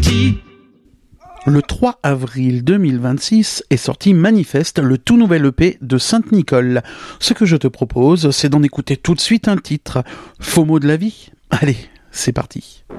Le 3 avril 2026 est sorti Manifeste, le tout nouvel EP de Sainte-Nicole. Ce que je te propose, c'est d'en écouter tout de suite un titre, Faux mot de la vie. Allez, c'est parti.